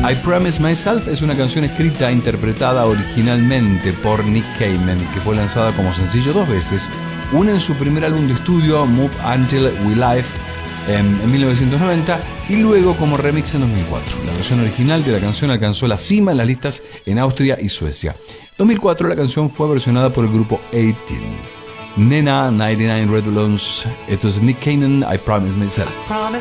I Promise Myself es una canción escrita e interpretada originalmente por Nick Cayman, que fue lanzada como sencillo 2 veces, una en su primer álbum de estudio, Move Until We Live, en 1990, y luego como remix en 2004. La versión original de la canción alcanzó la cima en las listas en Austria y Suecia. En 2004 la canción fue versionada por el grupo 18. Nena 99 Red Balloons, esto es Nick Cayman, I Promise Myself.